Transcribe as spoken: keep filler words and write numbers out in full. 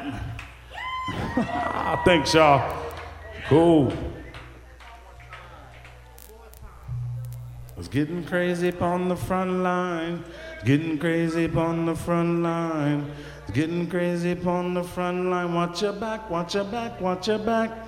Thanks, y'all. Cool. It's getting crazy upon the front line. It's getting crazy upon the front line. It's getting crazy upon the front line. Watch your back, watch your back, watch your back.